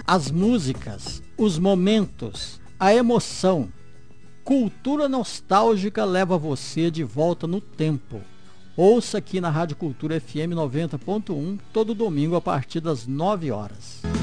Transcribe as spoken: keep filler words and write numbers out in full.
as músicas, os momentos, a emoção. Cultura Nostálgica leva você de volta no tempo. Ouça aqui na Rádio Cultura F M noventa ponto um todo domingo a partir das nove horas.